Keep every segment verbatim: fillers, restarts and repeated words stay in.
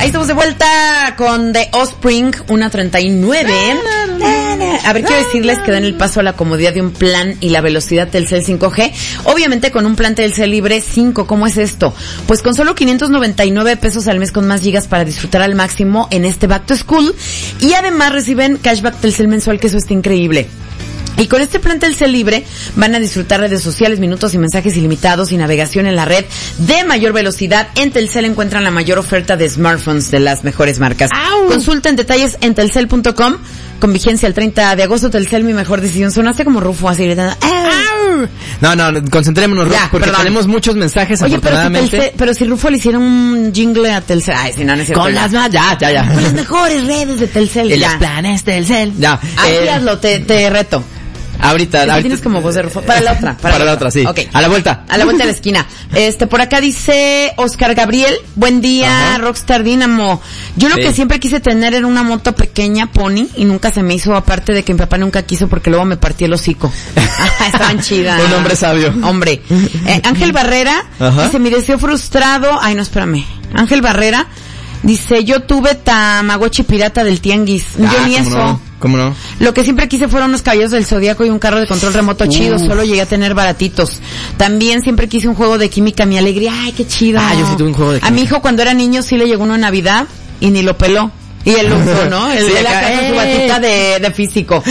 Ahí estamos de vuelta con The Offspring, una treinta y nueve. A ver, quiero decirles que den el paso a la comodidad de un plan y la velocidad Telcel cinco G. Obviamente con un plan Telcel libre cinco. ¿Cómo es esto? Pues con solo quinientos noventa y nueve pesos al mes con más gigas para disfrutar al máximo en este Back to School. Y además reciben cashback Telcel mensual, que eso está increíble. Y con este plan Telcel libre van a disfrutar redes sociales, minutos y mensajes ilimitados y navegación en la red de mayor velocidad. En Telcel encuentran la mayor oferta de smartphones de las mejores marcas. ¡Au! Consulten detalles en telcel punto com. Con vigencia el treinta de agosto. Telcel, mi mejor decisión. Sonaste como Rufo así gritando. ¡Au! No, no, concentrémonos, Rufo, porque perdón. Tenemos muchos mensajes. Oye, afortunadamente. Pero si, Telcel, pero si Rufo le hiciera un jingle a Telcel. Ay, si no, no es cierto. Con las más, ya, ya, ya. Con las mejores redes de Telcel. En los planes Telcel. Ya. Ahí eh, hazlo, te, te reto. Ahorita, ahorita. Tienes como voz de Rufo. Para la otra. Para, para la otra, sí. Okay. A la vuelta. A la vuelta de la esquina. Este, por acá dice Oscar Gabriel. Buen día, ajá. Rockstar Dynamo. Yo lo sí. que siempre quise tener era una moto pequeña, Pony, y nunca se me hizo, aparte de que mi papá nunca quiso porque luego me partí el hocico. Estaban chidas. Un hombre sabio. Hombre. Eh, Ángel Barrera. Ajá. Dice, mi deseo frustrado. Ay, no, espérame. Ángel Barrera. Dice, yo tuve Tamagotchi pirata del tianguis. Ah, yo ni eso. No. ¿Cómo no? Lo que siempre quise fueron unos caballos del Zodíaco y un carro de control remoto chido. Uh. Solo llegué a tener baratitos. También siempre quise un juego de química, mi alegría. Ay, qué chido. Ah, yo sí tuve un juego de química. A mi hijo cuando era niño sí le llegó uno en Navidad y ni lo peló. Y él lo usó, ¿no? Él sí, acá, acá con su batita de, de físico.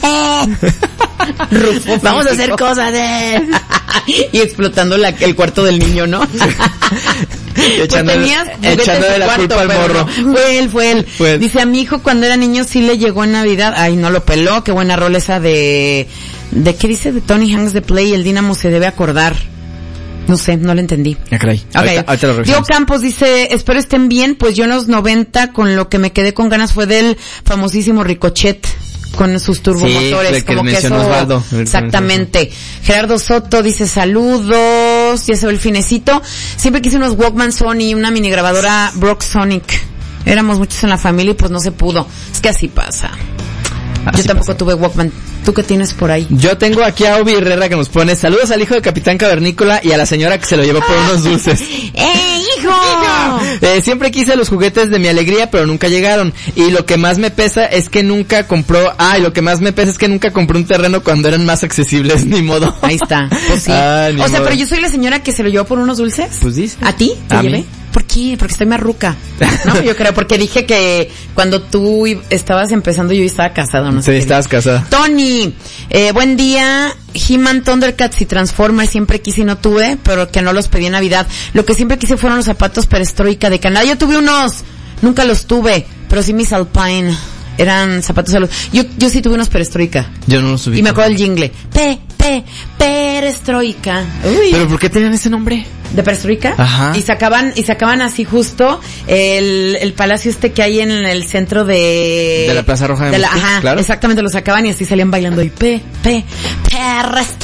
Rufo, vamos a hacer cosas de... y explotando la, el cuarto del niño, ¿no? Echando, pues tenías echando de la cuarto, culpa al morro. No, fue él, fue él. Fue él. Dice, a mi hijo cuando era niño sí le llegó en Navidad. Ay, no lo peló. Qué buena rola esa de... ¿De qué dice? De Tony Hanks de Play. El Dynamo se debe acordar. No sé, no lo entendí. Ya creí. Okay. Ahorita, ahorita lo Diego Campos dice, espero estén bien, pues yo en los noventa con lo que me quedé con ganas fue del famosísimo Ricochet con sus turbomotores, sí, como que eso. Osvaldo. Exactamente. Gerardo Soto dice saludos, ya se ve el finecito. Siempre quise unos Walkman Sony, una mini grabadora Brock Sonic. Éramos muchos en la familia y pues no se pudo. Es que así pasa. Así yo tampoco pasa. Tuve Walkman. ¿Tú qué tienes por ahí? Yo tengo aquí a Obi Herrera que nos pone saludos al hijo de Capitán Cavernícola y a la señora que se lo llevó por unos dulces. ¡Eh, hijo! Eh, siempre quise los juguetes de mi alegría, pero nunca llegaron. Y lo que más me pesa es que nunca compró... Ah, y lo que más me pesa es que nunca compró un terreno cuando eran más accesibles, ni modo. Ahí está, pues sí. Ah, o sea, modo. Pero yo soy la señora que se lo llevó por unos dulces. Pues dice. ¿A ti? ¿Te ¿A llevé? mí? ¿Por qué? Porque estoy más ruca. No, yo creo, porque dije que cuando tú estabas empezando yo estaba casada, no sé. Sí, estabas casada. Tony, eh, buen día. He-Man, Thundercats y Transformers siempre quise y no tuve, pero que no los pedí en Navidad. Lo que siempre quise fueron los zapatos Perestroika de Canadá. Yo tuve unos, nunca los tuve, pero sí mis Alpine. Eran zapatos a los... Yo, yo sí tuve unos Perestroika. Yo no los tuve. Y me acuerdo del jingle. Pe, pe, Perestroika. Uy. ¿Pero por qué tenían ese nombre? ¿De Perestroika? Ajá. Y sacaban, y sacaban así justo el, el palacio este que hay en el centro de... De la Plaza Roja de, de la, Moscú, ajá, claro. Exactamente, lo sacaban y así salían bailando y pe, pe, Perestroika.